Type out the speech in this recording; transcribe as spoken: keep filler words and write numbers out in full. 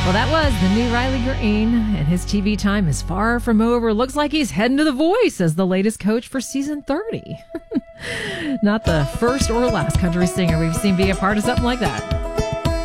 Well, that was the new Riley Green, and his T V time is far from over. Looks like he's heading to The Voice as the latest coach for season thirty. Not the first or last country singer we've seen be a part of something like that.